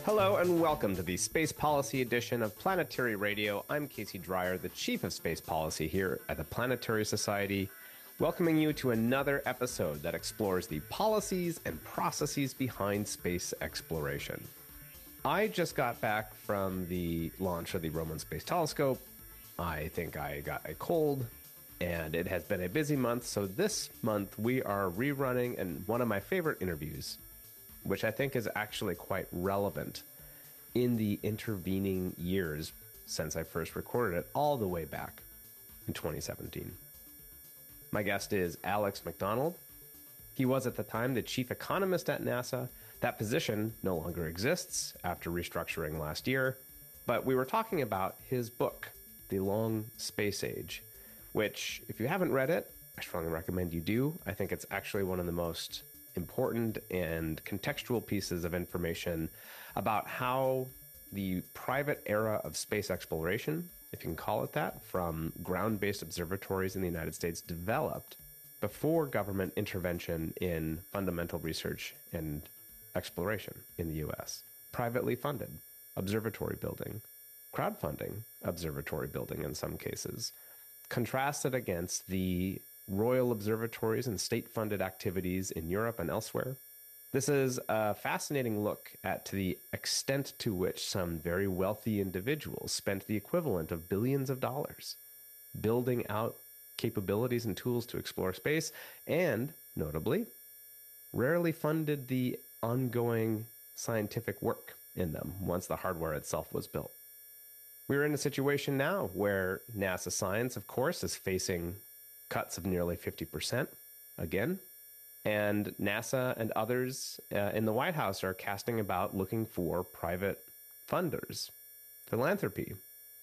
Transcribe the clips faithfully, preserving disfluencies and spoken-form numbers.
Hello and welcome to the Space Policy edition of Planetary Radio. I'm Casey Dreyer, the Chief of Space Policy here at the Planetary Society, welcoming you to another episode that explores the policies and processes behind space exploration. I just got back from the launch of the Roman Space Telescope. I think I got a cold, and it has been a busy month, so this month we are rerunning and one of my favorite interviews, which I think is actually quite relevant in the intervening years since I first recorded it, all the way back in twenty seventeen. My guest is Alex McDonald. He was at the time the chief economist at NASA. That position no longer exists after restructuring last year, but we were talking about his book, The Long Space Age, which, if you haven't read it, I strongly recommend you do. I think it's actually one of the most important and contextual pieces of information about how the private era of space exploration, if you can call it that, from ground-based observatories in the United States developed before government intervention in fundamental research and exploration in the U S. Privately funded observatory building, crowdfunding observatory building in some cases, contrasted against the royal observatories and state-funded activities in Europe and elsewhere. This is a fascinating look at the extent to which some very wealthy individuals spent the equivalent of billions of dollars building out capabilities and tools to explore space, and, notably, rarely funded the ongoing scientific work in them once the hardware itself was built. We're in a situation now where NASA science, of course, is facing cuts of nearly fifty percent again. And NASA and others uh, in the White House are casting about looking for private funders, philanthropy,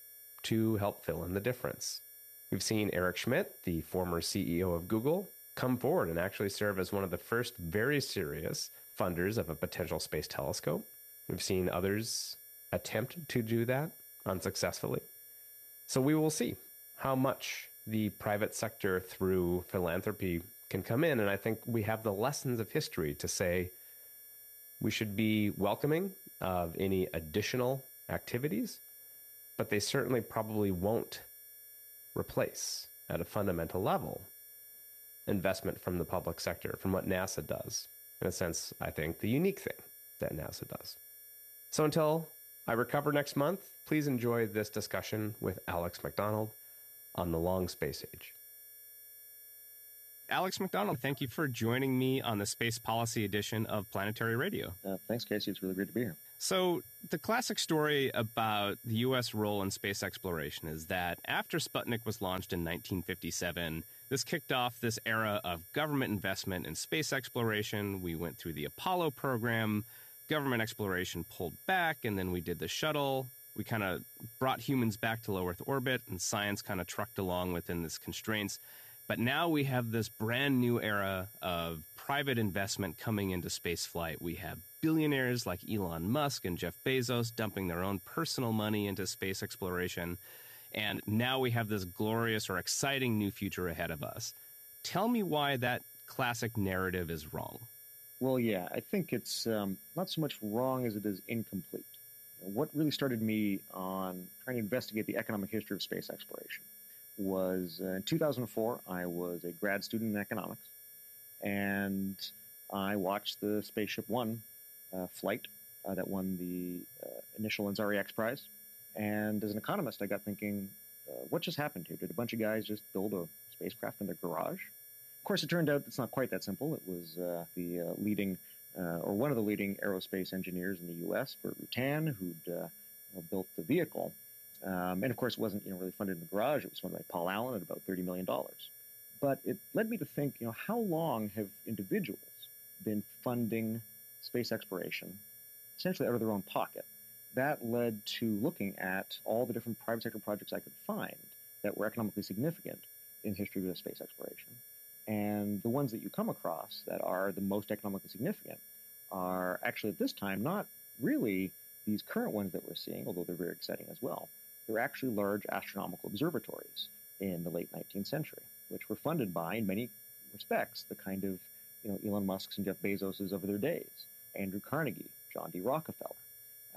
to help fill in the difference. We've seen Eric Schmidt, the former C E O of Google, come forward and actually serve as one of the first very serious funders of a potential space telescope. We've seen others attempt to do that unsuccessfully. So we will see how much the private sector through philanthropy can come in. And I think we have the lessons of history to say we should be welcoming of any additional activities, but they certainly probably won't replace at a fundamental level investment from the public sector, from what NASA does. In a sense, I think the unique thing that NASA does. So until I recover next month, please enjoy this discussion with Alex McDonald on the long space age. Alex McDonald, thank you for joining me on the Space Policy edition of Planetary Radio. Uh, thanks, Casey. It's really great to be here. So, the classic story about the U S role in space exploration is that after Sputnik was launched in nineteen fifty-seven, this kicked off this era of government investment in space exploration. We went through the Apollo program, government exploration pulled back, and then we did the shuttle. We kind of brought humans back to low Earth orbit, and science kind of trucked along within these constraints. But now we have this brand new era of private investment coming into spaceflight. We have billionaires like Elon Musk and Jeff Bezos dumping their own personal money into space exploration. And now we have this glorious or exciting new future ahead of us. Tell me why that classic narrative is wrong. Well, yeah, I think it's um, not so much wrong as it is incomplete. What really started me on trying to investigate the economic history of space exploration was uh, in two thousand four, I was a grad student in economics, and I watched the Spaceship One uh, flight uh, that won the uh, initial Ansari X Prize. And as an economist, I got thinking, uh, what just happened here? Did a bunch of guys just build a spacecraft in their garage? Of course, it turned out it's not quite that simple. It was uh, the uh, leading Uh, or one of the leading aerospace engineers in the U S, Burt Rutan, who'd uh, you know, built the vehicle. Um, and of course, it wasn't you know really funded in the garage. It was funded by Paul Allen at about thirty million dollars. But it led me to think, you know, how long have individuals been funding space exploration, essentially out of their own pocket? That led to looking at all the different private sector projects I could find that were economically significant in the history of space exploration. And the ones that you come across that are the most economically significant are actually at this time not really these current ones that we're seeing, although they're very exciting as well. They're actually large astronomical observatories in the late nineteenth century, which were funded by, in many respects, the kind of you know Elon Musk's and Jeff Bezos's of their days. Andrew Carnegie, John D. Rockefeller.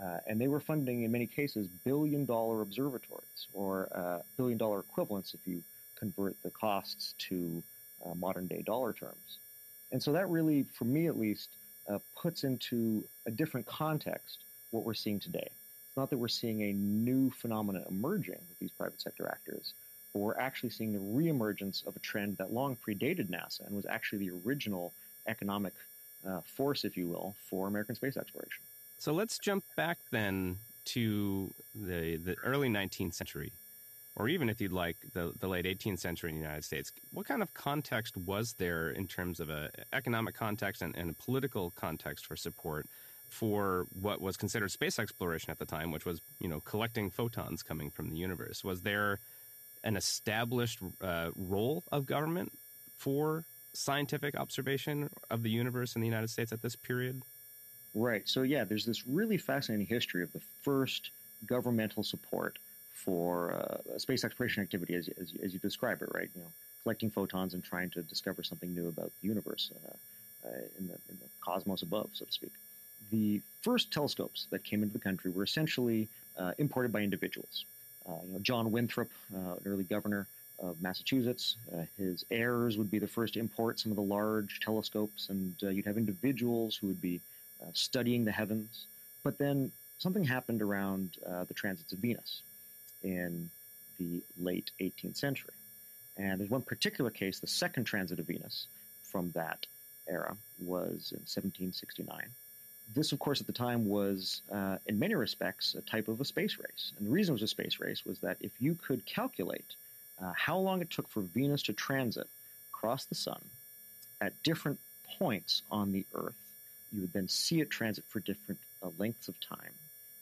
Uh, and they were funding, in many cases, billion-dollar observatories, or uh, billion-dollar equivalents if you convert the costs to uh, modern-day dollar terms. And so that really, for me at least, uh, puts into a different context what we're seeing today. It's not that we're seeing a new phenomenon emerging with these private sector actors, but we're actually seeing the reemergence of a trend that long predated NASA and was actually the original economic uh, force, if you will, for American space exploration. So let's jump back then to the, the early nineteenth century, or even if you'd like, the, the late eighteenth century in the United States. What kind of context was there in terms of an economic context and, and a political context for support for what was considered space exploration at the time, which was, you know, collecting photons coming from the universe? Was there an established uh, role of government for scientific observation of the universe in the United States at this period? Right. So, yeah, there's this really fascinating history of the first governmental support for uh, space exploration activity, as, as, as you describe it, right? You know, collecting photons and trying to discover something new about the universe uh, uh, in, the, in the cosmos above, so to speak. The first telescopes that came into the country were essentially uh, imported by individuals. Uh, you know, John Winthrop, uh, an early governor of Massachusetts, uh, his heirs would be the first to import some of the large telescopes, and uh, you'd have individuals who would be uh, studying the heavens. But then something happened around uh, the transits of Venus in the late eighteenth century. And there's one particular case, the second transit of Venus from that era was in seventeen sixty-nine. This, of course, at the time was, uh, in many respects, a type of a space race. And the reason it was a space race was that if you could calculate uh, how long it took for Venus to transit across the sun at different points on the Earth, you would then see it transit for different uh, lengths of time.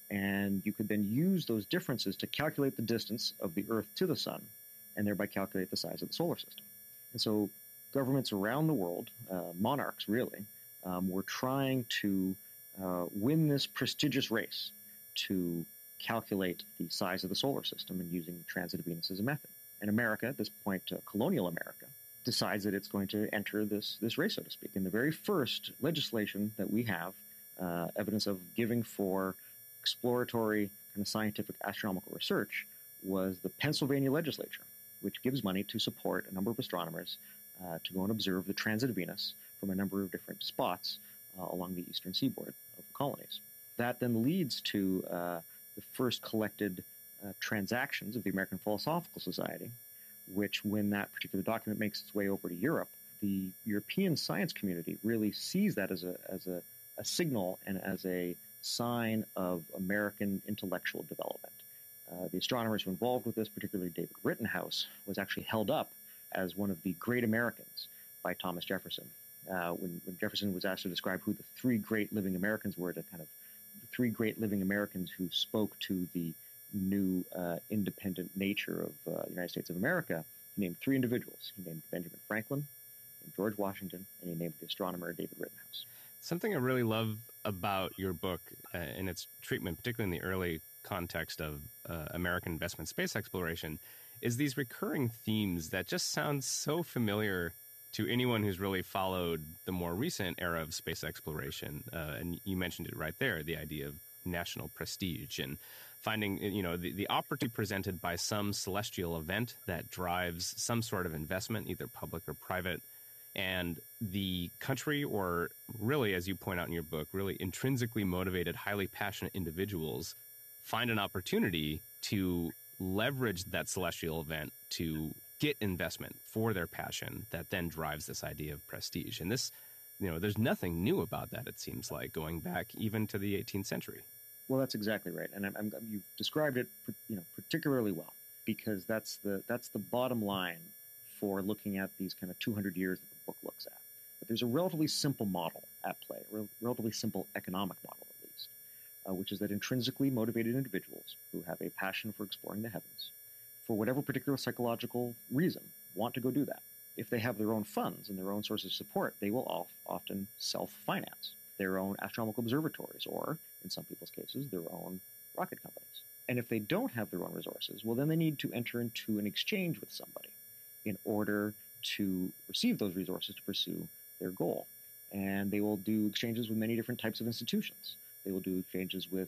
And you could then use those differences to calculate the distance of the Earth to the sun, and thereby calculate the size of the solar system. And so governments around the world, uh, monarchs really, um, were trying to uh, win this prestigious race to calculate the size of the solar system and using the transit of Venus as a method. And America, at this point, uh, colonial America, decides that it's going to enter this, this race, so to speak. And the very first legislation that we have uh, evidence of giving for exploratory kind of scientific astronomical research was the Pennsylvania legislature, which gives money to support a number of astronomers uh, to go and observe the transit of Venus from a number of different spots uh, along the eastern seaboard of the colonies. That then leads to uh, the first collected uh, transactions of the American Philosophical Society, which, when that particular document makes its way over to Europe, the European science community really sees that as a as a, a signal and as a sign of American intellectual development. Uh, the astronomers who were involved with this, particularly David Rittenhouse, was actually held up as one of the great Americans by Thomas Jefferson. Uh, when, when Jefferson was asked to describe who the three great living Americans were, to kind of the three great living Americans who spoke to the new uh, independent nature of uh, the United States of America, he named three individuals. He named Benjamin Franklin, he named George Washington, and he named the astronomer David Rittenhouse. Something I really love about your book uh, and its treatment, particularly in the early context of uh, American investment space exploration, is these recurring themes that just sound so familiar to anyone who's really followed the more recent era of space exploration. Uh, and you mentioned it right there, the idea of national prestige and finding, you know, the, the opportunity presented by some celestial event that drives some sort of investment, either public or private. And the country, or really, as you point out in your book, really intrinsically motivated, highly passionate individuals find an opportunity to leverage that celestial event to get investment for their passion that then drives this idea of prestige. And this, you know, there's nothing new about that, it seems like, going back even to the eighteenth century. Well, that's exactly right. And I'm, I'm, you've described it, you know, particularly well, because that's the that's the bottom line for looking at these kind of two hundred years that the book looks at. But there's a relatively simple model at play, a relatively simple economic model at least, uh, which is that intrinsically motivated individuals who have a passion for exploring the heavens, for whatever particular psychological reason, want to go do that. If they have their own funds and their own sources of support, they will often self-finance their own astronomical observatories, or, in some people's cases, their own rocket companies. And if they don't have their own resources, well, then they need to enter into an exchange with somebody in order to receive those resources to pursue their goal. And they will do exchanges with many different types of institutions. They will do exchanges with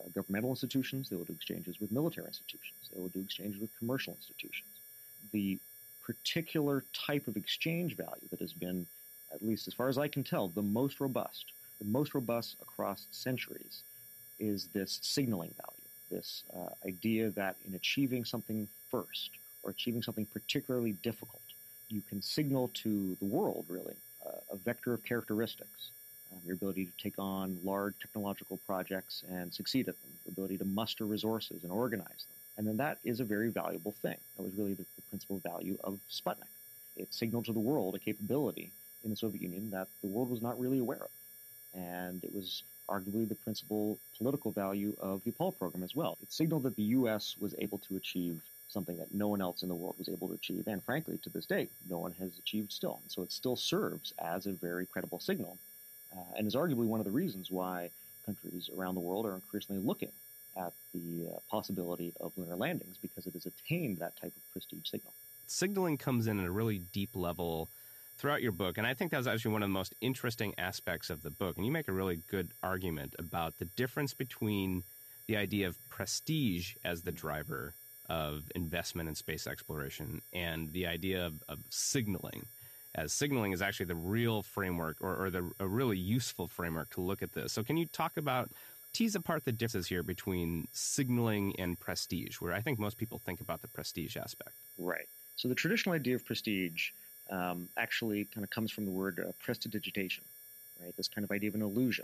uh, governmental institutions. They will do exchanges with military institutions. They will do exchanges with commercial institutions. The particular type of exchange value that has been, at least as far as I can tell, the most robust, the most robust across centuries, is this signaling value, this uh, idea that in achieving something first or achieving something particularly difficult, you can signal to the world, really, uh, a vector of characteristics, um, your ability to take on large technological projects and succeed at them, your ability to muster resources and organize them. And then that is a very valuable thing. That was really the, the principal value of Sputnik. It signaled to the world a capability in the Soviet Union that the world was not really aware of. And it was arguably the principal political value of the Apollo program as well. It signaled that the U S was able to achieve something that no one else in the world was able to achieve, and frankly, to this day, no one has achieved still. And so it still serves as a very credible signal, uh, and is arguably one of the reasons why countries around the world are increasingly looking at the uh, possibility of lunar landings, because it has attained that type of prestige signal. Signaling comes in at a really deep level throughout your book, and I think that's actually one of the most interesting aspects of the book. And you make a really good argument about the difference between the idea of prestige as the driver of investment in space exploration and the idea of, of signaling, as signaling is actually the real framework or, or the, a really useful framework to look at this. So can you talk about, tease apart the differences here between signaling and prestige, where I think most people think about the prestige aspect? Right. So the traditional idea of prestige um, actually kind of comes from the word uh, prestidigitation, right? This kind of idea of an illusion.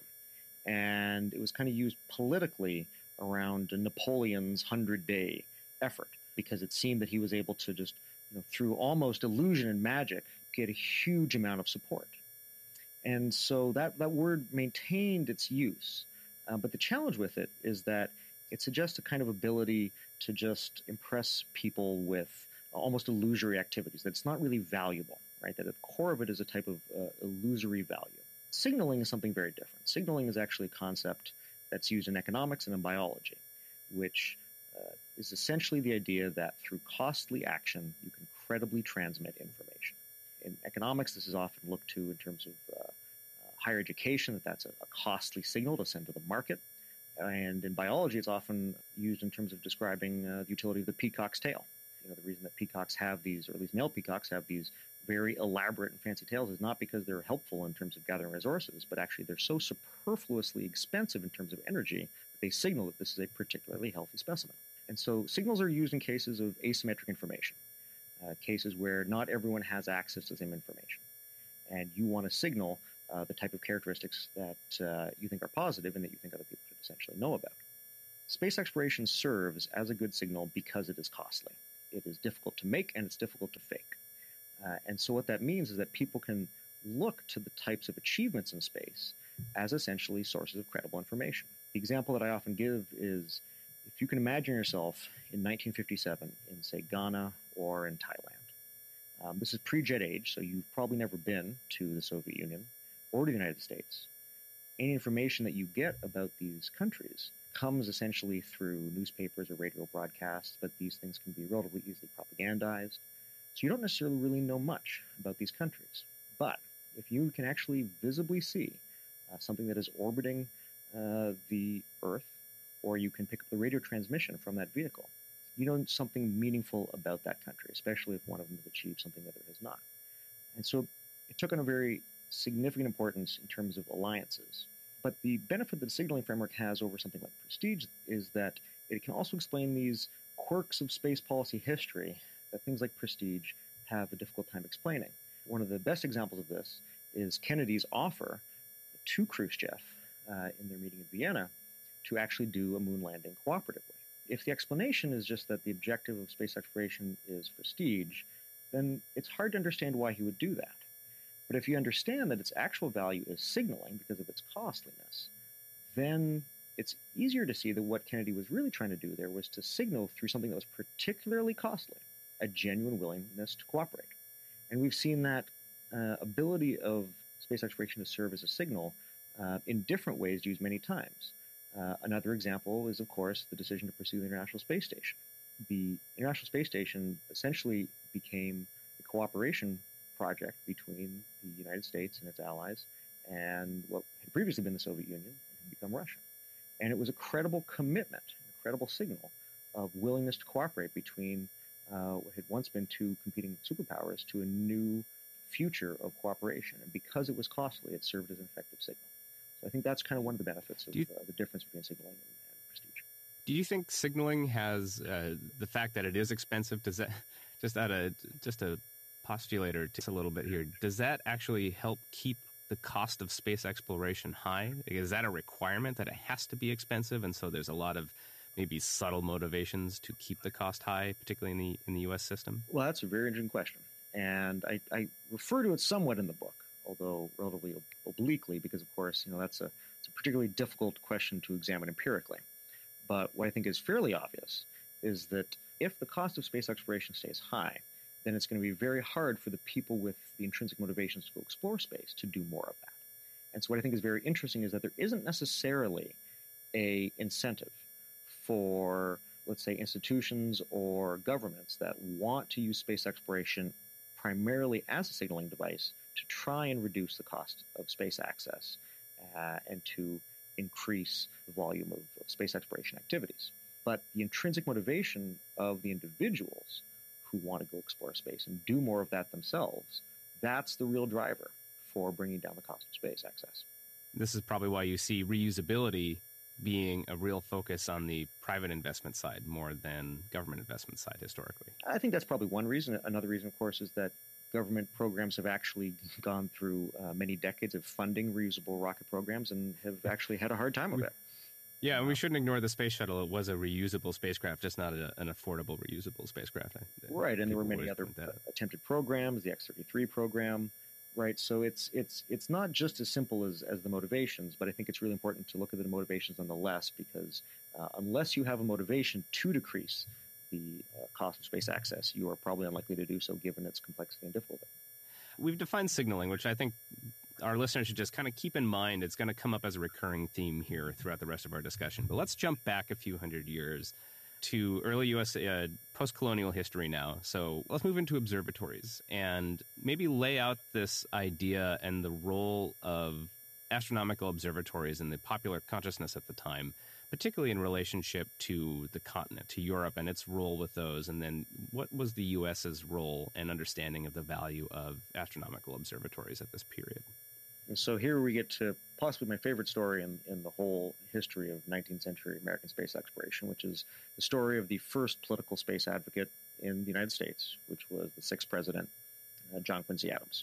And it was kind of used politically around Napoleon's hundred-day effort, because it seemed that he was able to just, you know, through almost illusion and magic, get a huge amount of support. And so that, that word maintained its use. Uh, but the challenge with it is that it suggests a kind of ability to just impress people with almost illusory activities, that it's not really valuable, right? That at the core of it is a type of uh, illusory value. Signaling is something very different. Signaling is actually a concept that's used in economics and in biology, which uh, is essentially the idea that through costly action, you can credibly transmit information. In economics, this is often looked to in terms of uh, uh, higher education, that that's a, a costly signal to send to the market. And in biology, it's often used in terms of describing uh, the utility of the peacock's tail. You know, the reason that peacocks have these, or at least male peacocks have these very elaborate and fancy tails, is not because they're helpful in terms of gathering resources, but actually they're so superfluously expensive in terms of energy that they signal that this is a particularly healthy specimen. And so signals are used in cases of asymmetric information, uh, cases where not everyone has access to the same information. And you want to signal uh, the type of characteristics that uh, you think are positive and that you think other people should essentially know about. Space exploration serves as a good signal because it is costly. It is difficult to make and it's difficult to fake. Uh, and so what that means is that people can look to the types of achievements in space as essentially sources of credible information. The example that I often give is, if you can imagine yourself in nineteen fifty-seven in, say, Ghana or in Thailand. Um, this is pre-jet age, so you've probably never been to the Soviet Union or to the United States. Any information that you get about these countries comes essentially through newspapers or radio broadcasts, but these things can be relatively easily propagandized. So you don't necessarily really know much about these countries. But if you can actually visibly see uh, something that is orbiting uh, the Earth, or you can pick up the radio transmission from that vehicle, you know something meaningful about that country, especially if one of them has achieved something the other has not. And so it took on a very significant importance in terms of alliances. But the benefit that the signaling framework has over something like prestige is that it can also explain these quirks of space policy history that things like prestige have a difficult time explaining. One of the best examples of this is Kennedy's offer to Khrushchev uh, in their meeting in Vienna to actually do a moon landing cooperatively. If the explanation is just that the objective of space exploration is prestige, then it's hard to understand why he would do that. But if you understand that its actual value is signaling because of its costliness, then it's easier to see that what Kennedy was really trying to do there was to signal through something that was particularly costly, a genuine willingness to cooperate. And we've seen that uh, ability of space exploration to serve as a signal uh, in different ways used many times. Uh, another example is, of course, the decision to pursue the International Space Station. The International Space Station essentially became a cooperation project between the United States and its allies and what had previously been the Soviet Union and had become Russia. And it was a credible commitment, a credible signal of willingness to cooperate between uh, what had once been two competing superpowers to a new future of cooperation. And because it was costly, it served as an effective signal. So I think that's kind of one of the benefits of you, uh, the difference between signaling and, and prestige. Do you think signaling has uh, the fact that it is expensive? Does that just out of just a postulator just a little bit here? Does that actually help keep the cost of space exploration high? Is that a requirement that it has to be expensive, and so there's a lot of maybe subtle motivations to keep the cost high, particularly in the in the U S system? Well, that's a very interesting question, and I, I refer to it somewhat in the book, although relatively obliquely, because of course, you know, that's a it's a particularly difficult question to examine empirically. But what I think is fairly obvious is that if the cost of space exploration stays high, then it's going to be very hard for the people with the intrinsic motivations to go explore space to do more of that. And so what I think is very interesting is that there isn't necessarily a incentive for, let's say, institutions or governments that want to use space exploration primarily as a signaling device to try and reduce the cost of space access uh, and to increase the volume of, of space exploration activities. But the intrinsic motivation of the individuals who want to go explore space and do more of that themselves, that's the real driver for bringing down the cost of space access. This is probably why you see reusability being a real focus on the private investment side more than government investment side historically. I think that's probably one reason. Another reason, of course, is that government programs have actually gone through uh, many decades of funding reusable rocket programs and have actually had a hard time with it. Yeah, and we shouldn't ignore the space shuttle. It was a reusable spacecraft, just not a, an affordable reusable spacecraft. Right, and there were many other attempted programs, the X thirty-three program, right? So it's it's it's not just as simple as, as the motivations, but I think it's really important to look at the motivations nonetheless, because uh, unless you have a motivation to decrease the uh, cost of space access, you are probably unlikely to do so given its complexity and difficulty. We've defined signaling, which I think our listeners should just kind of keep in mind. It's going to come up as a recurring theme here throughout the rest of our discussion. But let's jump back a few hundred years to early U S uh, post-colonial history now. So let's move into observatories and maybe lay out this idea and the role of astronomical observatories in the popular consciousness at the time, particularly in relationship to the continent, to Europe and its role with those. And then what was the U S's role and understanding of the value of astronomical observatories at this period? And so here we get to possibly my favorite story in, in the whole history of nineteenth century American space exploration, which is the story of the first political space advocate in the United States, which was the sixth president, uh, John Quincy Adams.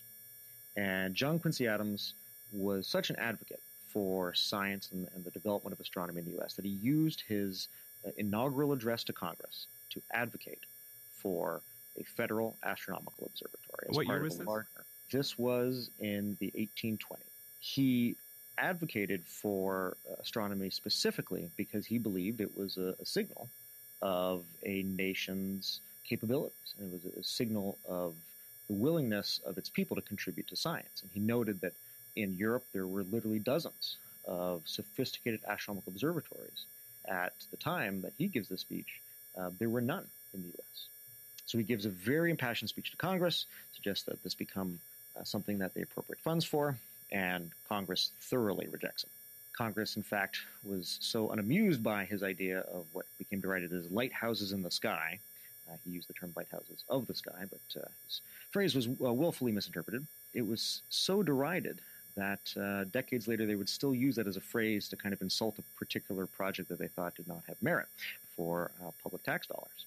And John Quincy Adams was such an advocate for science and, and the development of astronomy in the U S that he used his uh, inaugural address to Congress to advocate for a federal astronomical observatory. As what part year of was this? Larger. This was in the eighteen twenties. He advocated for uh, astronomy specifically because he believed it was a, a signal of a nation's capabilities. And it was a, a signal of the willingness of its people to contribute to science. And he noted that in Europe, there were literally dozens of sophisticated astronomical observatories. At the time that he gives this speech, uh, there were none in the U S. So he gives a very impassioned speech to Congress, suggests that this become uh, something that they appropriate funds for, and Congress thoroughly rejects him. Congress, in fact, was so unamused by his idea of what became derided as lighthouses in the sky. Uh, he used the term lighthouses of the sky, but uh, his phrase was uh, willfully misinterpreted. It was so derided that uh, decades later they would still use that as a phrase to kind of insult a particular project that they thought did not have merit for uh, public tax dollars.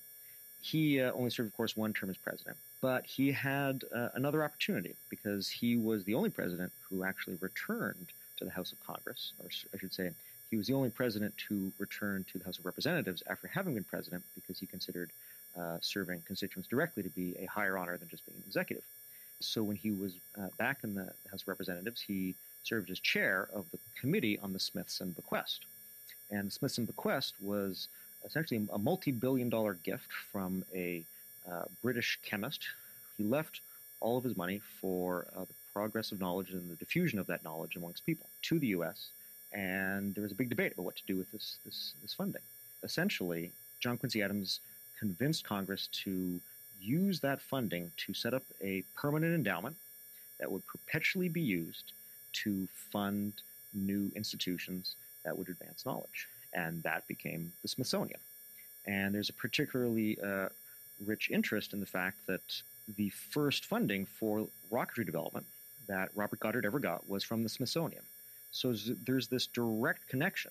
He uh, only served, of course, one term as president, but he had uh, another opportunity because he was the only president who actually returned to the House of Congress, or I should say, he was the only president to return to the House of Representatives after having been president because he considered uh, serving constituents directly to be a higher honor than just being an executive. So when he was uh, back in the House of Representatives, he served as chair of the Committee on the Smithson Bequest. And the Smithson Bequest was essentially a multi-billion dollar gift from a uh, British chemist. He left all of his money for uh, the progress of knowledge and the diffusion of that knowledge amongst people to the U S, and there was a big debate about what to do with this, this, this funding. Essentially, John Quincy Adams convinced Congress to use that funding to set up a permanent endowment that would perpetually be used to fund new institutions that would advance knowledge. and that became the Smithsonian. And there's a particularly uh, rich interest in the fact that the first funding for rocketry development that Robert Goddard ever got was from the Smithsonian. So there's this direct connection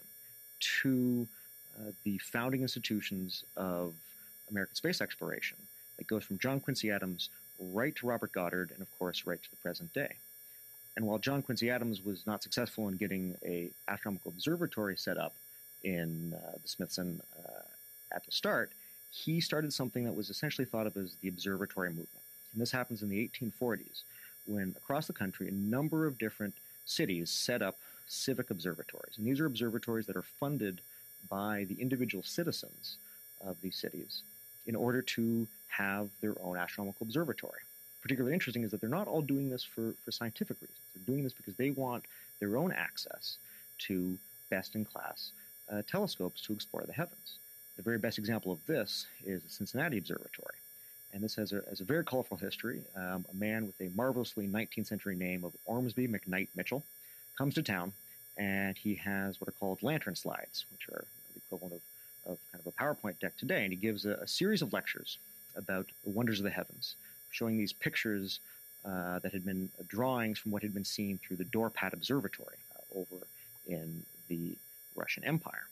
to uh, the founding institutions of American space exploration that goes from John Quincy Adams right to Robert Goddard and, of course, right to the present day. And while John Quincy Adams was not successful in getting a astronomical observatory set up in uh, the Smithsonian uh, at the start, he started something that was essentially thought of as the observatory movement. And this happens in the eighteen forties, when across the country, a number of different cities set up civic observatories. And these are observatories that are funded by the individual citizens of these cities in order to have their own astronomical observatory. Particularly interesting is that they're not all doing this for, for scientific reasons. They're doing this because they want their own access to best-in-class uh, telescopes to explore the heavens. The very best example of this is the Cincinnati Observatory. And this has a, has a very colorful history. Um, a man with a marvelously nineteenth century name of Ormsby McKnight Mitchell comes to town, and he has what are called lantern slides, which are you know, the equivalent of, of kind of a PowerPoint deck today. And he gives a, a series of lectures about the wonders of the heavens, showing these pictures uh, that had been uh, drawings from what had been seen through the Dorpat Observatory uh, over in the Russian Empire.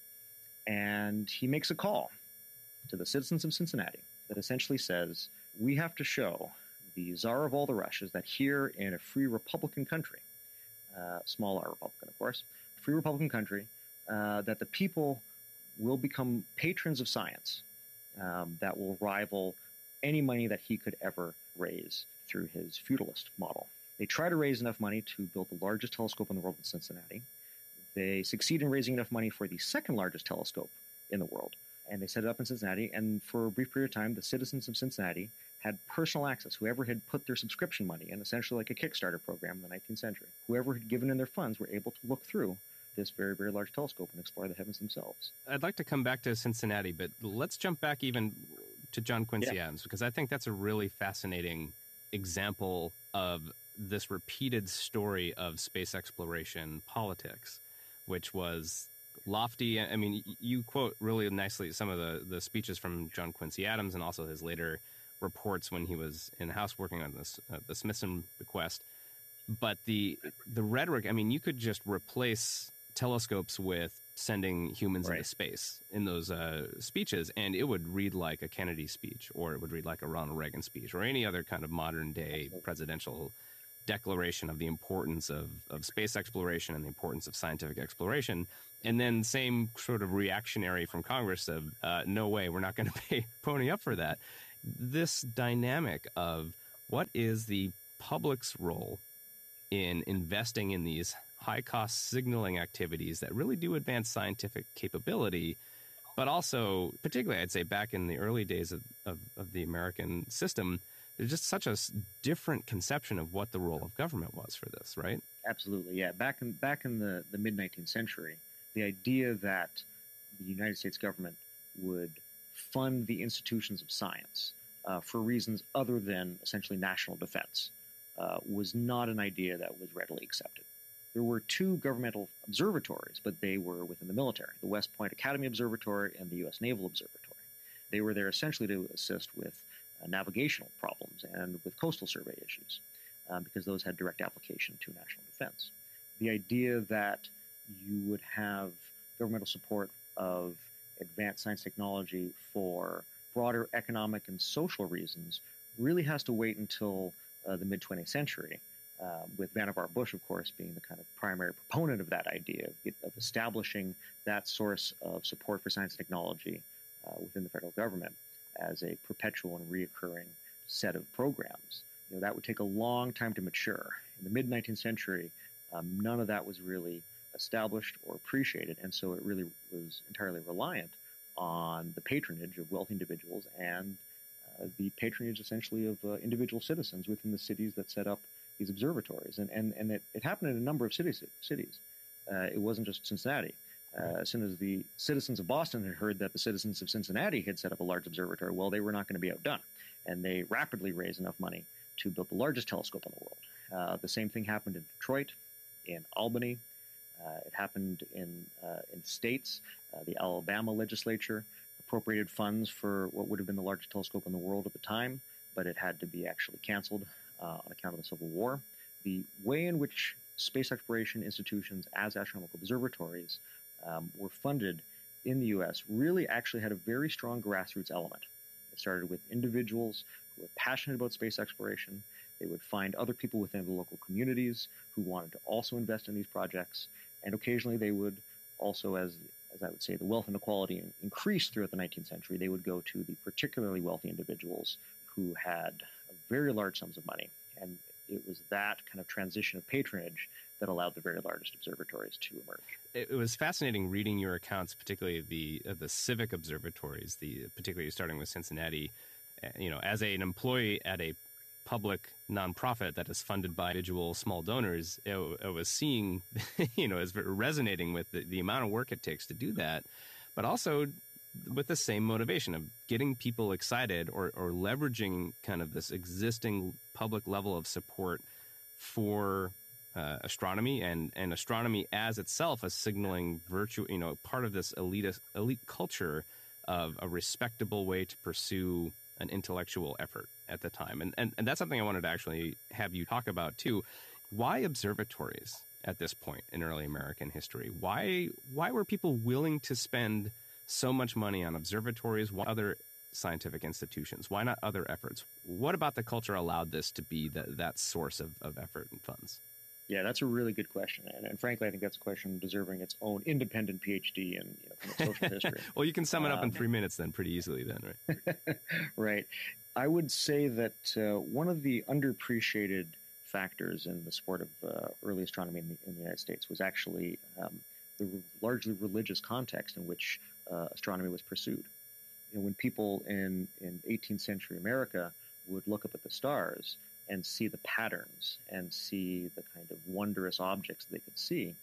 And he makes a call to the citizens of Cincinnati that essentially says, we have to show the Tsar of all the Russias that here in a free Republican country, uh, small R Republican, of course, free Republican country, uh, that the people will become patrons of science um, that will rival any money that he could ever raise through his feudalist model. They try to raise enough money to build the largest telescope in the world in Cincinnati. They succeed in raising enough money for the second largest telescope in the world, and they set it up in Cincinnati, and for a brief period of time, the citizens of Cincinnati had personal access. Whoever had put their subscription money in, essentially like a Kickstarter program in the nineteenth century, whoever had given in their funds were able to look through this very, very large telescope and explore the heavens themselves. I'd like to come back to Cincinnati, but let's jump back even to John Quincy yeah. Adams, because I think that's a really fascinating example of this repeated story of space exploration politics, which was lofty. I mean, you quote really nicely some of the, the speeches from John Quincy Adams and also his later reports when he was in the House working on this, uh, the Smithson bequest. But the the rhetoric, I mean, you could just replace telescopes with sending humans right. into space in those uh, speeches, and it would read like a Kennedy speech, or it would read like a Ronald Reagan speech, or any other kind of modern-day presidential declaration of the importance of, of space exploration and the importance of scientific exploration. And then same sort of reactionary from Congress of, uh, no way, we're not going to pay pony up for that. This dynamic of what is the public's role in investing in these high-cost signaling activities that really do advance scientific capability, but also, particularly I'd say back in the early days of, of, of the American system, there's just such a different conception of what the role of government was for this, right? Absolutely, yeah. Back in back in the, the mid-nineteenth century, the idea that the United States government would fund the institutions of science uh, for reasons other than essentially national defense uh, was not an idea that was readily accepted. There were two governmental observatories, but they were within the military, the West Point Academy Observatory and the U S Naval Observatory. They were there essentially to assist with uh, navigational problems and with coastal survey issues, um, because those had direct application to national defense. The idea that you would have governmental support of advanced science technology for broader economic and social reasons really has to wait until uh, the mid-twentieth century, uh, with Vannevar Bush, of course, being the kind of primary proponent of that idea of, of establishing that source of support for science and technology uh, within the federal government as a perpetual and reoccurring set of programs. You know, that would take a long time to mature. In the mid-nineteenth century, um, none of that was really established or appreciated, and so it really was entirely reliant on the patronage of wealthy individuals and uh, the patronage, essentially, of uh, individual citizens within the cities that set up these observatories. And and, and it, it happened in a number of cities. cities. Uh, it wasn't just Cincinnati. Uh, as soon as the citizens of Boston had heard that the citizens of Cincinnati had set up a large observatory, well, they were not going to be outdone. And they rapidly raised enough money to build the largest telescope in the world. Uh, the same thing happened in Detroit, in Albany. Uh, it happened in uh, in states Uh, the Alabama legislature appropriated funds for what would have been the largest telescope in the world at the time, but it had to be actually canceled uh, on account of the Civil War. The way in which space exploration institutions as astronomical observatories um, were funded in the U S really actually had a very strong grassroots element. It started with individuals who were passionate about space exploration. They would find other people within the local communities who wanted to also invest in these projects, and occasionally they would also, as as I would say, the wealth inequality increased throughout the nineteenth century, they would go to the particularly wealthy individuals who had very large sums of money. And it was that kind of transition of patronage that allowed the very largest observatories to emerge. It, it was fascinating reading your accounts, particularly the uh, the civic observatories, the particularly starting with Cincinnati. Uh, you know, as a, an employee at a public nonprofit that is funded by individual small donors, it, it was seeing, you know, is resonating with the, the amount of work it takes to do that, but also with the same motivation of getting people excited or, or leveraging kind of this existing public level of support for uh, astronomy and, and astronomy as itself as signaling virtue, you know, part of this elite, elite culture of a respectable way to pursue an intellectual effort at the time. And, and and that's something I wanted to actually have you talk about too. Why observatories at this point in early American history? Why why were people willing to spend so much money on observatories? Why other scientific institutions? Why not other efforts? What about the culture allowed this to be the, that source of, of effort and funds? Yeah, that's a really good question. And, and frankly, I think that's a question deserving its own independent PhD in, you know, kind of social history. Well, you can sum it up um, in three minutes then pretty easily then, right? Right. I would say that uh, one of the underappreciated factors in the support of uh, early astronomy in the, in the United States was actually um, the re- largely religious context in which uh, astronomy was pursued. You know, when people in, in eighteenth century America would look up at the stars and see the patterns and see the kind of wondrous objects they could see,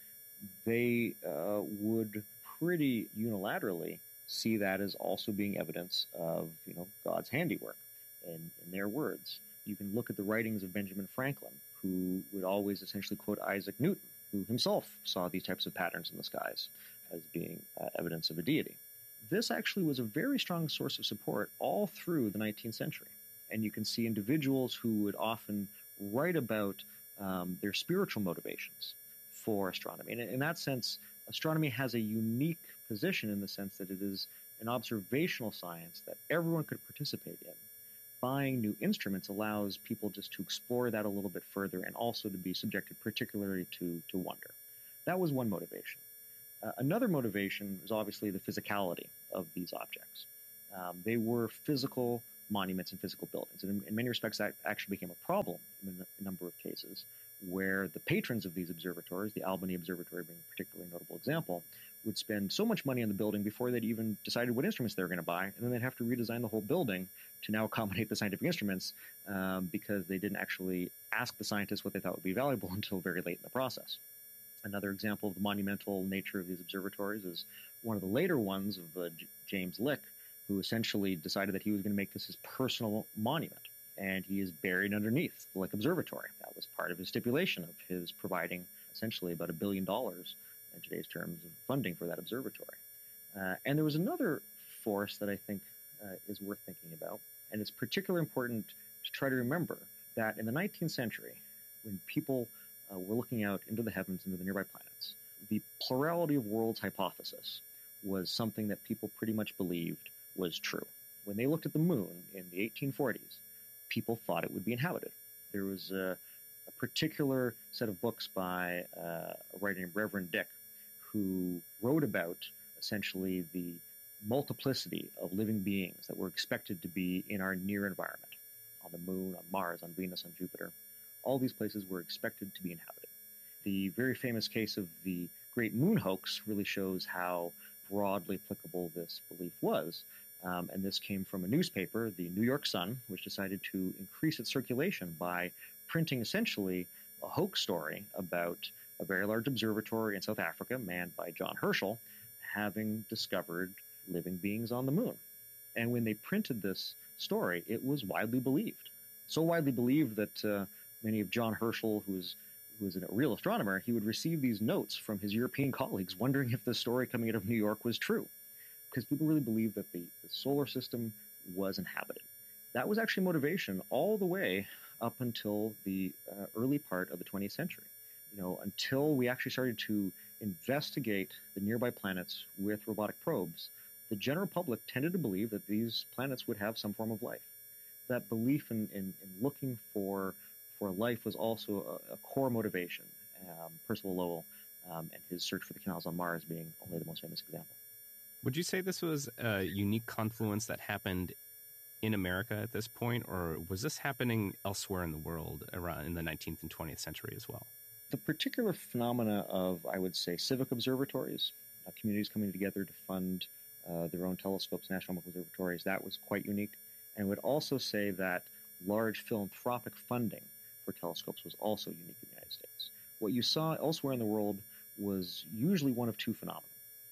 they uh, would pretty unilaterally see that as also being evidence of, you know, God's handiwork. In, in their words, you can look at the writings of Benjamin Franklin, who would always essentially quote Isaac Newton, who himself saw these types of patterns in the skies as being uh, evidence of a deity. This actually was a very strong source of support all through the nineteenth century. And you can see individuals who would often write about um, their spiritual motivations for astronomy. And in that sense, astronomy has a unique position in the sense that it is an observational science that everyone could participate in. Buying new instruments allows people just to explore that a little bit further and also to be subjected particularly to, to wonder. That was one motivation. Uh, another motivation was obviously the physicality of these objects. Um, they were physical monuments and physical buildings. And in, in many respects, that actually became a problem in a, a number of cases where the patrons of these observatories, the Albany Observatory being a particularly notable example, would spend so much money on the building before they'd even decided what instruments they were going to buy, and then they'd have to redesign the whole building to now accommodate the scientific instruments um, because they didn't actually ask the scientists what they thought would be valuable until very late in the process. Another example of the monumental nature of these observatories is one of the later ones of uh, J- James Lick, who essentially decided that he was going to make this his personal monument. And he is buried underneath the Lick Observatory. That was part of his stipulation of his providing essentially about a billion dollars in today's terms of funding for that observatory. Uh, and there was another force that I think uh, is worth thinking about, and it's particularly important to try to remember that in the nineteenth century, when people uh, were looking out into the heavens, into the nearby planets, the plurality of worlds hypothesis was something that people pretty much believed was true. When they looked at the moon in the eighteen forties, people thought it would be inhabited. There was a, a particular set of books by uh, a writer named Reverend Dick, who wrote about essentially the multiplicity of living beings that were expected to be in our near environment, on the moon, on Mars, on Venus, on Jupiter. All these places were expected to be inhabited. The very famous case of the Great Moon Hoax really shows how broadly applicable this belief was. Um, and this came from a newspaper, the New York Sun, which decided to increase its circulation by printing essentially a hoax story about a very large observatory in South Africa manned by John Herschel having discovered living beings on the moon. And when they printed this story, it was widely believed. So widely believed that uh, many of John Herschel, who was who was a real astronomer, he would receive these notes from his European colleagues wondering if the story coming out of New York was true, because people really believed that the, the solar system was inhabited. That was actually motivation all the way up until the uh, early part of the twentieth century. You know, until we actually started to investigate the nearby planets with robotic probes, the general public tended to believe that these planets would have some form of life. That belief in, in, in looking for for life was also a, a core motivation. Um, Percival Lowell um, and his search for the canals on Mars being only the most famous example. Would you say this was a unique confluence that happened in America at this point, or was this happening elsewhere in the world around in the nineteenth and twentieth century as well? The particular phenomena of, I would say, civic observatories, uh, communities coming together to fund uh, their own telescopes, astronomical observatories, that was quite unique. And I would also say that large philanthropic funding for telescopes was also unique in the United States. What you saw elsewhere in the world was usually one of two phenomena.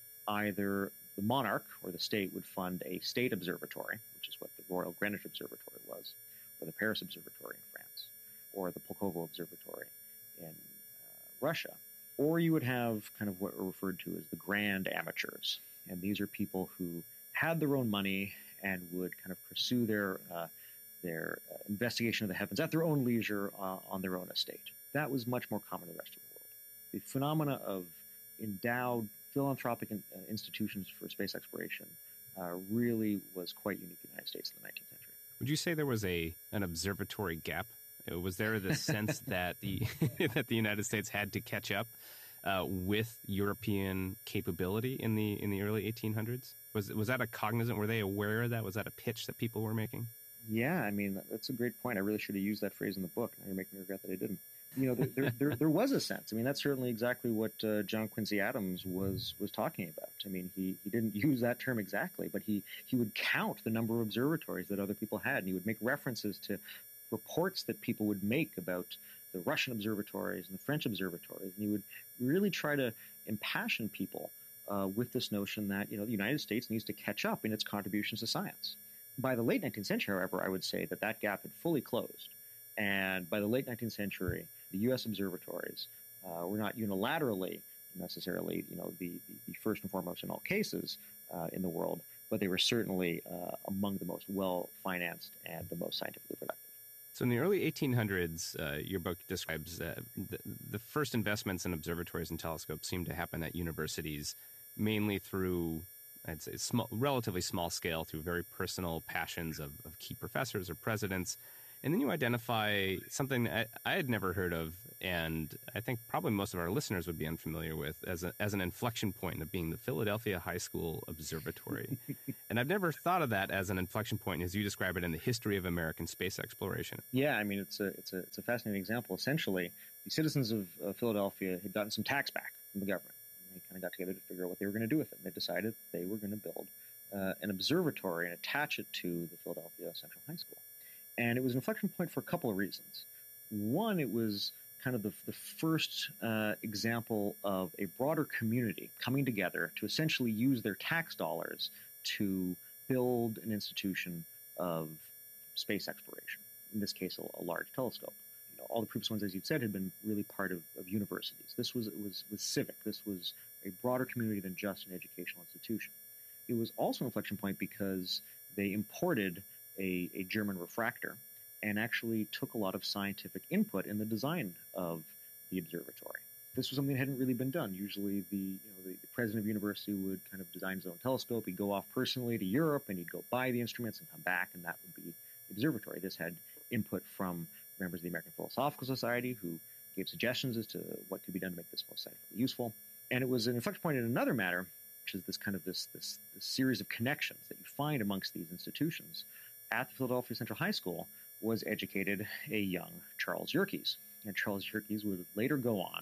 Either the monarch or the state would fund a state observatory, which is what the Royal Greenwich Observatory was, or the Paris Observatory in France, or the Pulkovo Observatory in uh, Russia. Or you would have kind of what are referred to as the grand amateurs. And these are people who had their own money and would kind of pursue their uh, their uh, investigation of the heavens at their own leisure uh, on their own estate. That was much more common in the rest of the world. The phenomena of endowed philanthropic in, uh, institutions for space exploration uh, really was quite unique in the United States in the nineteenth century. Would you say there was a an observatory gap? Was there the sense that the that the United States had to catch up uh, with European capability in the in the early eighteen hundreds? Was was that a cognizant? Were they aware of that? Was that a pitch that people were making? Yeah, I mean, that's a great point. I really should have used that phrase in the book. Now you're making me regret that I didn't. You know, there, there, there, there was a sense. I mean, that's certainly exactly what uh, John Quincy Adams was was talking about. I mean, he, he didn't use that term exactly, but he, he would count the number of observatories that other people had, and he would make references to reports that people would make about the Russian observatories and the French observatories, and he would really try to impassion people uh, with this notion that, you know, the United States needs to catch up in its contributions to science. By the late nineteenth century, however, I would say that that gap had fully closed. And by the late nineteenth century, the U S observatories uh, were not unilaterally necessarily, you know, the, the, the first and foremost in all cases uh, in the world, but they were certainly uh, among the most well-financed and the most scientifically productive. So in the early eighteen hundreds, uh, your book describes uh, the, the first investments in observatories and telescopes seemed to happen at universities, mainly through, I'd say, small, relatively small scale, through very personal passions of, of key professors or presidents. And then you identify something that I, I had never heard of, and I think probably most of our listeners would be unfamiliar with, as, a, as an inflection point of being the Philadelphia High School Observatory. And I've never thought of that as an inflection point, as you describe it in the history of American space exploration. Yeah, I mean, it's a it's a it's a fascinating example. Essentially, the citizens of uh, Philadelphia had gotten some tax back from the government, and they kind of got together to figure out what they were going to do with it. And they decided they were going to build uh, an observatory and attach it to the Philadelphia Central High School. And it was an inflection point for a couple of reasons. One, it was kind of the, the first uh, example of a broader community coming together to essentially use their tax dollars to build an institution of space exploration, in this case, a, a large telescope. You know, all the previous ones, as you said, had been really part of, of universities. This was, it was, was civic. This was a broader community than just an educational institution. It was also an inflection point because they imported A, a German refractor, and actually took a lot of scientific input in the design of the observatory. This was something that hadn't really been done. Usually the, you know, the, the president of the university would kind of design his own telescope. He'd go off personally to Europe, and he'd go buy the instruments and come back, and that would be the observatory. This had input from members of the American Philosophical Society, who gave suggestions as to what could be done to make this most scientifically useful. And it was an inflection point in another matter, which is this kind of this, this, this series of connections that you find amongst these institutions. At the Philadelphia Central High School was educated a young Charles Yerkes. And Charles Yerkes would later go on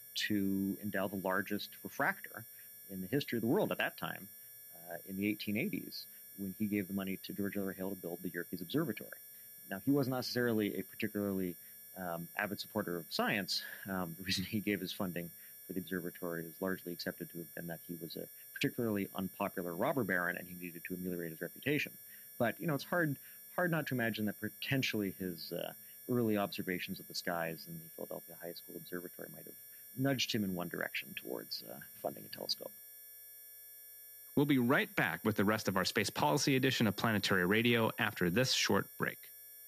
to endow the largest refractor in the history of the world at that time, uh, in the eighteen eighties, when he gave the money to George Ellery Hale to build the Yerkes Observatory. Now, he wasn't necessarily a particularly um, avid supporter of science. Um, the reason he gave his funding for the observatory is largely accepted to have been that he was a particularly unpopular robber baron and he needed to ameliorate his reputation. But, you know, it's hard hard not to imagine that potentially his uh, early observations of the skies in the Philadelphia High School Observatory might have nudged him in one direction towards uh, funding a telescope. We'll be right back with the rest of our space policy edition of Planetary Radio after this short break.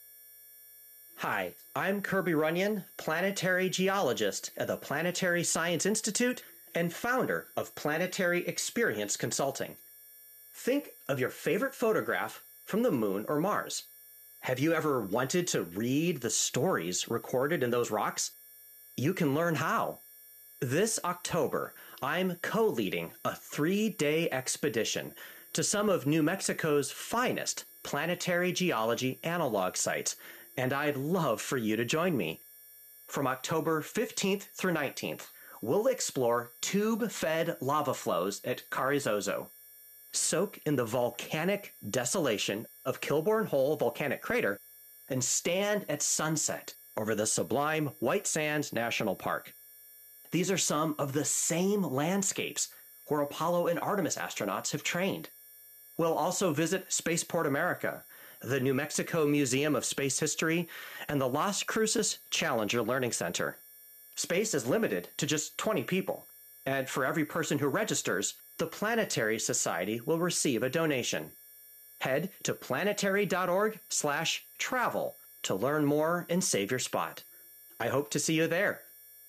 Hi, I'm Kirby Runyon, planetary geologist at the Planetary Science Institute and founder of Planetary Experience Consulting. Think of your favorite photograph from the moon or Mars. Have you ever wanted to read the stories recorded in those rocks? You can learn how. This October, I'm co-leading a three-day expedition to some of New Mexico's finest planetary geology analog sites, and I'd love for you to join me. From October fifteenth through nineteenth, we'll explore tube-fed lava flows at Carrizozo, soak in the volcanic desolation of Kilbourne Hole Volcanic Crater, and stand at sunset over the sublime White Sands National Park. These are some of the same landscapes where Apollo and Artemis astronauts have trained. We'll also visit Spaceport America, the New Mexico Museum of Space History, and the Las Cruces Challenger Learning Center. Space is limited to just twenty people, and for every person who registers, the Planetary Society will receive a donation. Head to planetary.org slash travel to learn more and save your spot. I hope to see you there.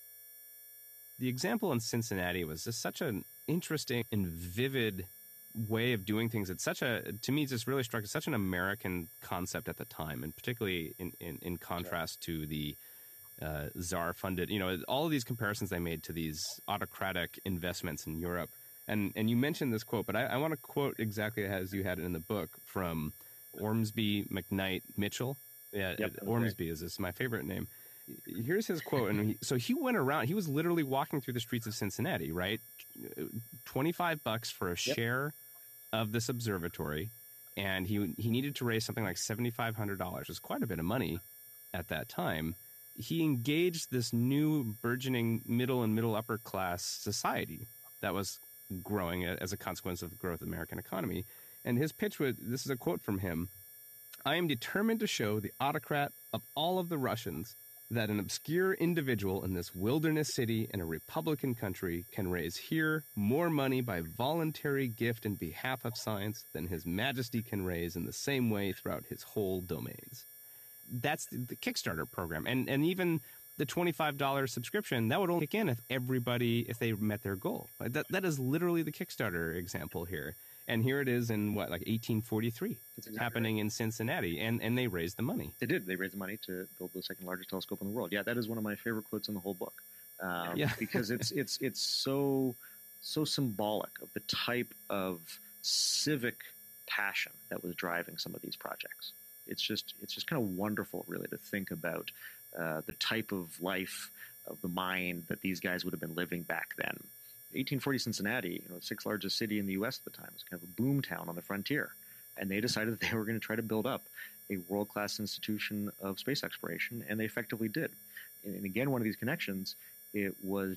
The example in Cincinnati was just such an interesting and vivid way of doing things. It's such a, to me, it just really struck as such an American concept at the time, and particularly in, in, in contrast to the uh, czar-funded, you know, all of these comparisons they made to these autocratic investments in Europe. And and you mentioned this quote, but I, I want to quote exactly as you had it in the book from Ormsby McKnight Mitchell. Yeah, yep, Ormsby okay. is this my favorite name. Here's his quote. And he, so he went around, he was literally walking through the streets of Cincinnati, right? twenty-five bucks for a yep. share of this observatory. And he he needed to raise something like seventy-five hundred dollars. It was quite a bit of money at that time. He engaged this new burgeoning middle and middle upper class society that was growing as a consequence of the growth of the American economy. And his pitch was, this is a quote from him, "I am determined to show the autocrat of all of the Russians that an obscure individual in this wilderness city in a Republican country can raise here more money by voluntary gift in behalf of science than His Majesty can raise in the same way throughout his whole domains." That's the, the Kickstarter program. And and even the twenty-five dollars subscription, that would only kick in if everybody, if they met their goal. That That is literally the Kickstarter example here. And here it is in, what, like eighteen forty-three, exactly happening right. in Cincinnati. And, and they raised the money. They did. They raised the money to build the second largest telescope in the world. Yeah, that is one of my favorite quotes in the whole book. Um, yeah. because it's it's it's so so symbolic of the type of civic passion that was driving some of these projects. It's just it's just kind of wonderful, really, to think about uh, the type of life, of the mind that these guys would have been living back then. eighteen forty Cincinnati, you know, the sixth largest city in the U S at the time, was kind of a boom town on the frontier, and they decided that they were going to try to build up a world-class institution of space exploration, and they effectively did. And again, one of these connections, it was